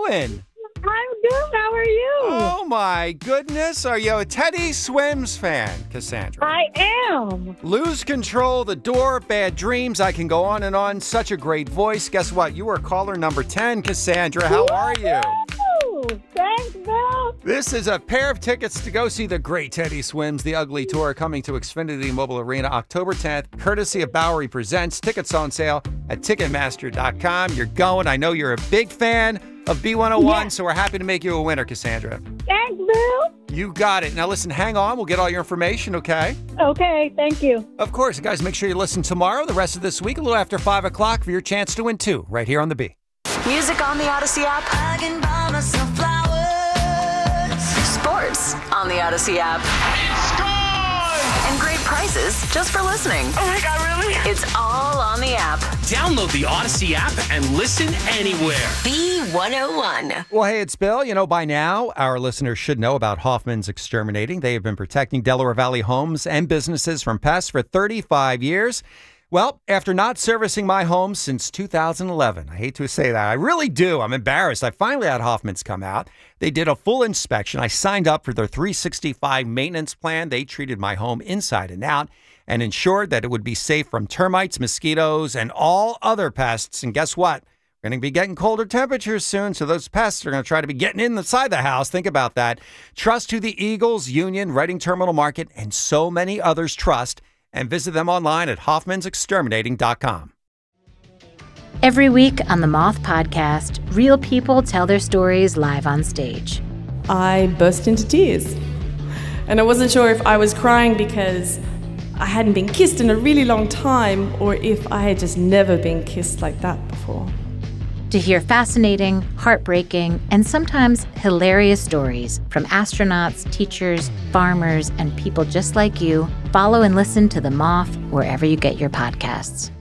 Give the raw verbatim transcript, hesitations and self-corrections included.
doing? I'm good. How are you? Oh, my goodness. Are you a Teddy Swims fan, Cassandra? I am. Lose Control, The Door, Bad Dreams. I can go on and on. Such a great voice. Guess what? You are caller number ten, Cassandra. How are you? Woo! Thanks, Bill. This is a pair of tickets to go see the great Teddy Swims, The Ugly Tour, coming to Xfinity Mobile Arena October tenth, courtesy of Bowery Presents. Tickets on sale at Ticketmaster dot com. You're going. I know you're a big fan of B one oh one, Yes. so we're happy to make you a winner, Cassandra. Thanks, Bill. You got it. Now listen, hang on. We'll get all your information, okay? Okay, thank you. Of course. Guys, make sure you listen tomorrow, the rest of this week, a little after five o'clock for your chance to win two, right here on the B. Music on the Odyssey app. I can buy myself flowers. Sports on the Odyssey app. It's gone! And great prizes just for listening. Oh my God, really? It's all on the app. Download the Odyssey app and listen anywhere. B one oh one. Well, hey, it's Bill. You know, by now, our listeners should know about Hoffman's Exterminating. They have been protecting Delaware Valley homes and businesses from pests for thirty-five years. Well, after not servicing my home since two thousand eleven, I hate to say that. I really do. I'm embarrassed. I finally had Hoffman's come out. They did a full inspection. I signed up for their three sixty-five maintenance plan. They treated my home inside and out and ensured that it would be safe from termites, mosquitoes, and all other pests. And guess what? We're going to be getting colder temperatures soon, so those pests are going to try to be getting inside the house. Think about that. Trust who the Eagles, Union, Reading Terminal Market, and so many others trust. And visit them online at Hoffmans Exterminating dot com. Every week on the Moth Podcast, real people tell their stories live on stage. I burst into tears. And I wasn't sure if I was crying because I hadn't been kissed in a really long time or if I had just never been kissed like that before. To hear fascinating, heartbreaking, and sometimes hilarious stories from astronauts, teachers, farmers, and people just like you, follow and listen to The Moth wherever you get your podcasts.